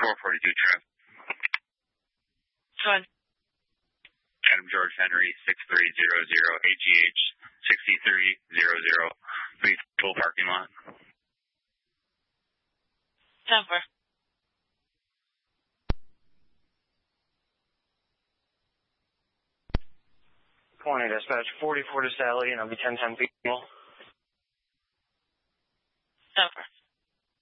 442 trip. Go ahead. Adam George Henry, 6300, AGH, 6300, please full parking lot. 10-4. Point dispatch 44 to Sally, and I'll be 1010 people.